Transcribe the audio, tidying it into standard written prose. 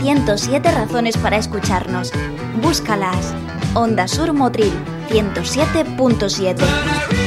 107 razones para escucharnos. Búscalas. Onda Sur Motril 107.7.